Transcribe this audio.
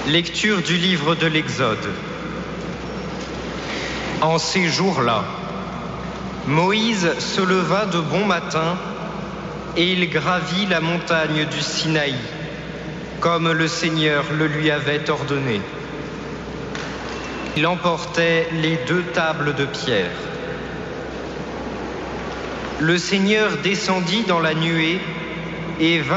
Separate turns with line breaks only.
Lecture du livre de l'Exode. En ces jours-là, Moïse se leva de bon matin et il gravit la montagne du Sinaï, comme le Seigneur le lui avait ordonné. Il emportait les 2 tables de pierre. Le Seigneur descendit dans la nuée et vint